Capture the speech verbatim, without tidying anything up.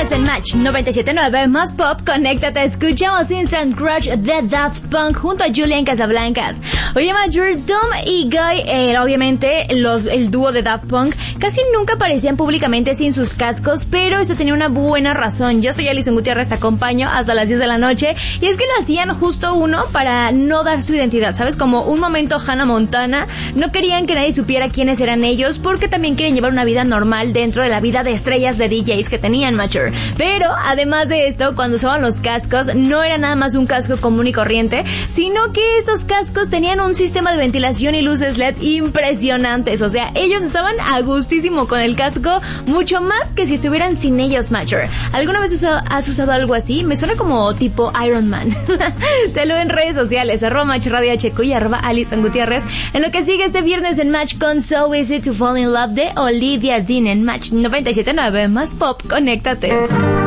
viernes en Match noventa y siete punto nueve más pop, conéctate, escuchamos Instant Crush de Daft Punk junto a Julian Casablancas. Oye, Major, Tom y Guy, eh, obviamente los, el dúo de Daft Punk, casi nunca aparecían públicamente sin sus cascos, pero eso tenía una buena razón. Yo soy Alison Gutiérrez, te acompaño hasta las diez de la noche, y es que lo hacían justo uno para no dar su identidad, ¿sabes? Como un momento Hannah Montana, no querían que nadie supiera quiénes eran ellos, porque también quieren llevar una vida normal dentro de la vida de estrellas de D Js que tenían, Mature. Pero, además de esto, cuando usaban los cascos, no era nada más un casco común y corriente, sino que estos cascos tenían un sistema de ventilación y luces L E D impresionantes. O sea, ellos estaban a gustísimo con el casco, mucho más que si estuvieran sin ellos, Mature. ¿Alguna vez usa, has usado algo así? Me suena como tipo Iron Man. Te lo en redes sociales, arroba Match Radio H Q y arroba Alison Gutiérrez. En lo que sigue este viernes en Match con So Easy to Fall in Love de Olivia Dean en Match noventa y siete punto nueve más pop, conéctate.